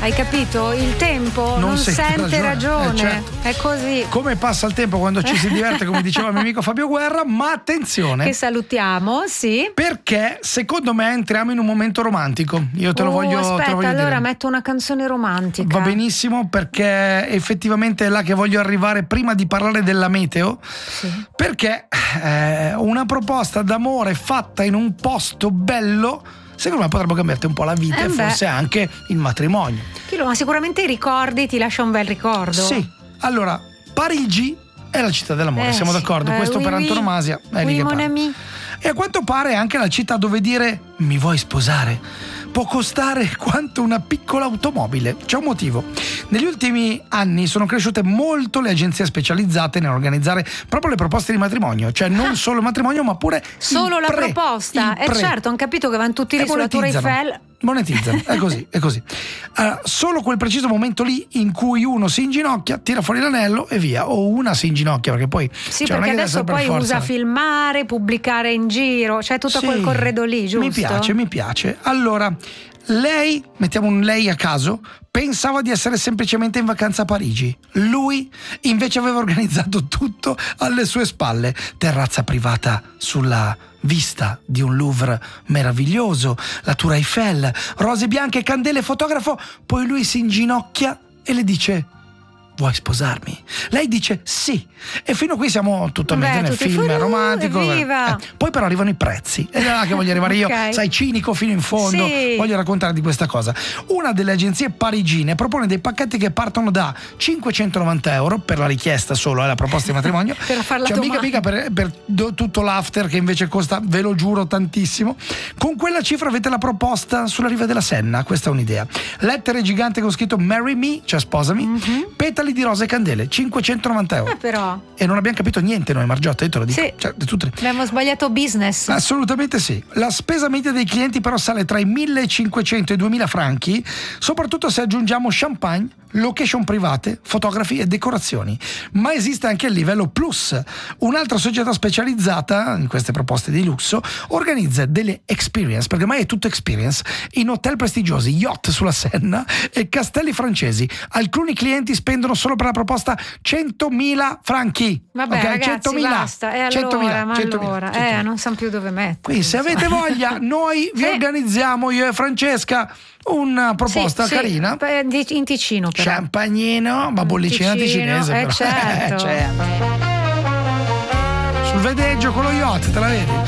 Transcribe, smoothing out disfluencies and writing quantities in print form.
Hai capito? Il tempo non sente ragione. Certo. È così. Come passa il tempo quando ci si diverte, come diceva il mio amico Fabio Guerra, ma attenzione. Che salutiamo, sì. Perché secondo me entriamo in un momento romantico. Io te lo voglio allora dire. metto una canzone romantica. Va benissimo, perché effettivamente è là che voglio arrivare prima di parlare della meteo. Sì. Perché una proposta d'amore fatta in un posto bello, secondo me potrebbe cambiarti un po' la vita e forse anche il matrimonio. Ma sicuramente i ricordi ti lascia un bel ricordo. Sì, allora Parigi è la città dell'amore, siamo d'accordo? Questo per antonomasia è lì che parla. E a quanto pare è anche la città dove dire mi vuoi sposare può costare quanto una piccola automobile. C'è un motivo. Negli ultimi anni sono cresciute molto le agenzie specializzate nell'organizzare proprio le proposte di matrimonio, cioè non solo il matrimonio ma pure solo la proposta. Certo, hanno capito che vanno tutti lì sulla Tour Eiffel. Monetizzano, è così. Solo quel preciso momento lì in cui uno si inginocchia, tira fuori l'anello e via, o una si inginocchia, perché poi sì, perché adesso poi usa filmare, pubblicare in giro, c'è tutto quel corredo lì, giusto? Mi piace. Allora, lei, mettiamo un lei a caso, pensava di essere semplicemente in vacanza a Parigi. Lui invece aveva organizzato tutto alle sue spalle. Terrazza privata sulla vista di un Louvre meraviglioso, la Tour Eiffel, rose bianche, candele, fotografo. Poi lui si inginocchia e le dice: vuoi sposarmi? Lei dice sì. E fino a qui siamo totalmente nel film romantico. Poi però arrivano i prezzi. Ed è là che voglio arrivare io, sai, cinico fino in fondo. Sì. Voglio raccontare di questa cosa. Una delle agenzie parigine propone dei pacchetti che partono da 590 euro per la richiesta solo, la proposta di matrimonio. Per farla mica per tutto l'after, che invece costa, ve lo giuro, tantissimo. Con quella cifra avete la proposta sulla riva della Senna. Questa è un'idea. Lettere gigante con scritto marry me, cioè sposami, petali di rose e candele, 590 euro. Però. E non abbiamo capito niente noi, Margiotta, io te lo dico. Sì. Cioè, abbiamo sbagliato business. Assolutamente sì. La spesa media dei clienti però sale tra i 1.500 e i 2.000 franchi, soprattutto se aggiungiamo champagne, location private, fotografi e decorazioni. Ma esiste anche il livello plus. Un'altra società specializzata in queste proposte di lusso organizza delle experience, perché ormai è tutto experience, in hotel prestigiosi, yacht sulla Senna e castelli francesi. Alcuni clienti spendono solo per la proposta 100.000 franchi. Vabbè, okay? Ragazzi, 100.000. Basta. E allora, 100.000. Non sanno più dove mettere. Quindi se avete voglia, noi vi organizziamo, io e Francesca, una proposta carina. In Ticino però. Champagnino, ma bollicina ticinese però. Certo. Sul vedeggio con lo yacht, te la vedi?